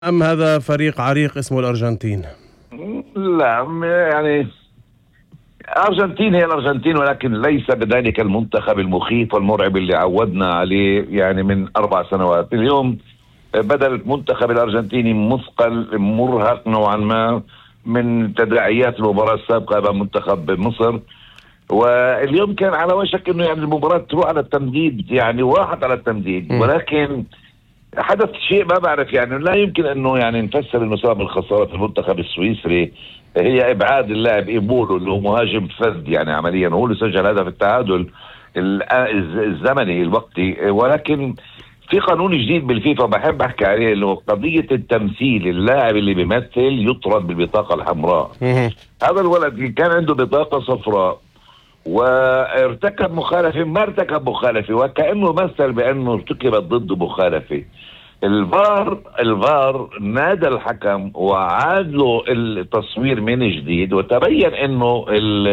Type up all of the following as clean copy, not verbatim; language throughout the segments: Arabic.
أم هذا فريق عريق اسمه الأرجنتين؟ لا يعني أرجنتين هي الأرجنتين، ولكن ليس بذلك المنتخب المخيف والمرعب اللي عودنا عليه يعني من 4 سنوات. اليوم بدأ المنتخب الأرجنتيني مثقل مرهق نوعا ما من تداعيات المباراة السابقة أمام منتخب مصر، واليوم كان على وشك انه يعني المباراة تروح على التمديد، يعني واحد على التمديد، ولكن حدث شيء ما بعرف، يعني لا يمكن انه يعني نفسر انه سبب الخسارة في المنتخب السويسري هي ابعاد اللاعب ايبولو اللي هو مهاجم فذ، يعني عمليا هو اللي سجل هدف التعادل الزمني الوقتي. ولكن في قانون جديد بالفيفا بحب احكي عليه، اللي هو قضية التمثيل. اللاعب اللي بيمثل يطرد بالبطاقة الحمراء. هذا الولد كان عنده بطاقة صفراء وارتكب مخالفة، ما ارتكب مخالفة وكأنه مثل بأنه ارتكبت ضده مخالفة. الفار نادى الحكم وعاد له التصوير من جديد، وتبين انه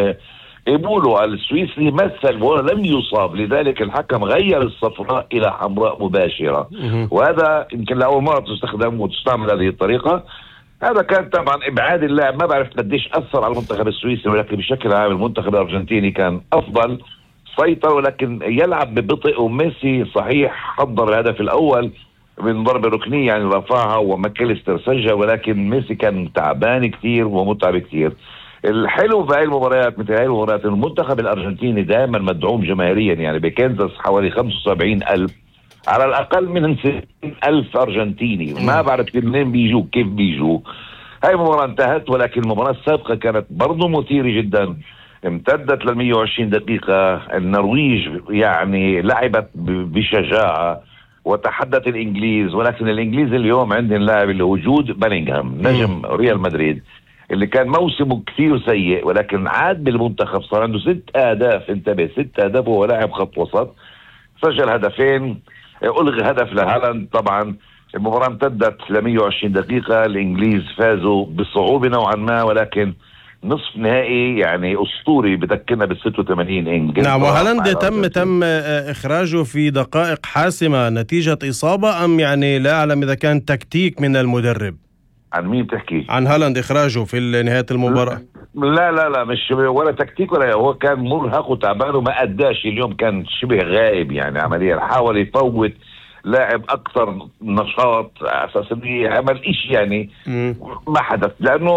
ايبولو السويسري مثل ولم يصاب، لذلك الحكم غير الصفراء الى حمراء مباشرة، وهذا يمكن لأول مرة تستخدم وتستعمل هذه الطريقة. هذا كان طبعا ابعاد اللاعب، ما بعرف قديش اثر على المنتخب السويسري، ولكن بشكل عام المنتخب الارجنتيني كان افضل، سيطر ولكن يلعب ببطء. وميسي صحيح حضر الهدف الاول من ضربة ركنية يعني رفعها وماكاليستر سجل، ولكن ميسي كان تعبان كثير ومتعب كثير. الحلو في هاي المباريات مثل هاي المباريات المنتخب الارجنتيني دائما مدعوم جماهيريا، يعني بكنزاس حوالي 75,000 على الأقل من 60,000 أرجنتيني، ما بعرف منين بيجوا كيف بيجوا. هاي المباراة انتهت، ولكن المباراة السابقة كانت برضو مثيرة جدا، امتدت ل 120 دقيقة. النرويج يعني لعبت بشجاعة وتحدت الإنجليز، ولكن الإنجليز اليوم عندهم لاعب اللي هو جود بيلينغهام نجم ريال مدريد اللي كان موسمه كثير سيء، ولكن عاد بالمنتخب صار عنده 6 أهداف. انتبه، 6 أهداف وهو لاعب خط وسط، سجل هدفين، ألغي هدف لهالاند. طبعا المباراة امتدت ل 120 دقيقة، الإنجليز فازوا بصعوبة نوعا ما، ولكن نصف نهائي يعني أسطوري بذكرنا بال 86 إنجلترا. نعم، وهالاند تم إخراجه في دقائق حاسمة نتيجة إصابة، أم يعني لا أعلم إذا كان تكتيك من المدرب؟ عن مين تحكي؟ عن هالاند إخراجه في نهاية المباراة؟ لا مش ولا تكتيك ولا، هو كان مرهق وتعبان وما أداش اليوم، كان شبه غائب يعني عمليا، حاول يفوت لاعب أكثر نشاط أساسا عمل إشي يعني ما حدث، لأنه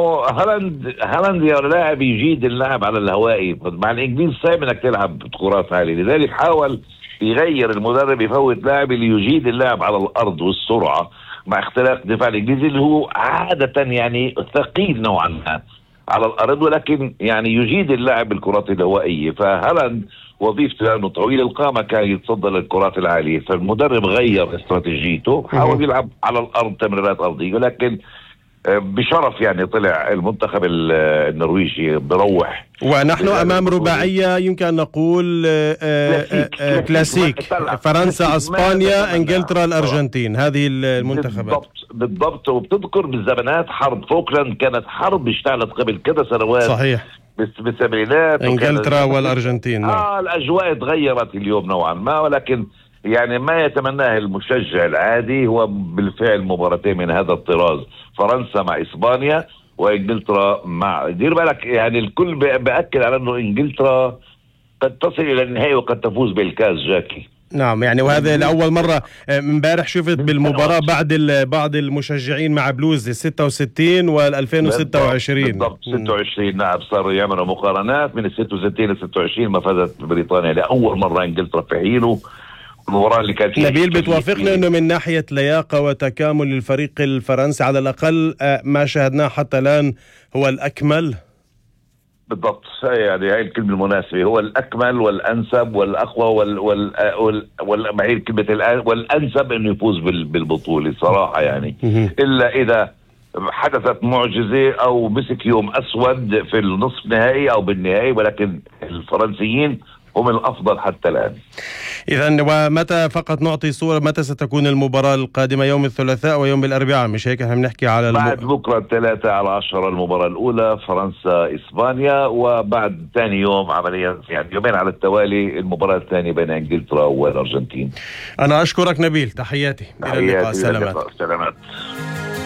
هالاند يا لاعب يجيد اللعب على الهوائي، مع الإنجليز صعب إنك تلعب كرات عالية، لذلك حاول يغير المدرب يفوت لاعب اللي يجيد اللعب على الأرض والسرعة، مع اختلاف دفاع الإنجليزي اللي هو عادة يعني ثقيل نوعا ما على الأرض، ولكن يعني يجيد اللعب بالكرات الهوائية. فهالاند وظيفته لأنه طويل القامة كان يتصدى للكرات العالية، فالمدرب غير استراتيجيته، حاول يلعب على الأرض تمريرات أرضية، ولكن بشرف يعني طلع المنتخب النرويجي بروح. ونحن أمام رباعية يمكن أن نقول كلاسيك، فرنسا أسبانيا إنجلترا الأرجنتين، هذه المنتخبات بالضبط. وبتذكر بالزمانات حرب فوكلاند كانت حرب اشتعلت قبل كذا سنوات، صحيح، بالسبعينات، إنجلترا والأرجنتين. الأجواء تغيرت اليوم نوعا ما، ولكن يعني ما يتمناه المشجع العادي هو بالفعل مباراتين من هذا الطراز، فرنسا مع إسبانيا وإنجلترا مع، دير بالك يعني الكل بأكد على أنه إنجلترا قد تصل إلى النهائي وقد تفوز بالكاس جاكي. نعم، يعني وهذا لأول مرة. امبارح شفت بالمباراة بعض المشجعين مع بلوز 66 وال 2026 بالضبط 26. نعم، صاروا يعملوا مقارنات من ال 66 ل 26 ما فازت بريطانيا لأول مرة إنجلترا في حيله. المباراة اللي كانت نبيل بتوافقنا انه من ناحية لياقة وتكامل للفريق الفرنسي على الأقل ما شاهدناه حتى الآن هو الأكمل؟ بالضبط، يعني هاي الكلمة المناسبة، هو الأكمل والأنسب والأقوى والمعير كلمة والأنسب إنه يفوز بالبطولة صراحة يعني. إلا إذا حدثت معجزة أو مسك يوم أسود في النصف نهائي أو بالنهائي، ولكن الفرنسيين هم الأفضل حتى الآن. إذن ومتى فقط نعطي صورة متى ستكون المباراة القادمة؟ يوم الثلاثاء ويوم الأربعاء، مش هيك احنا بنحكي على بعد بكرة 3/10 المباراة الأولى فرنسا إسبانيا، وبعد ثاني يوم عمليا يعني يومين على التوالي المباراة الثانية بين إنجلترا والأرجنتين. أنا أشكرك نبيل، تحياتي، إلى اللقاء، سلامات.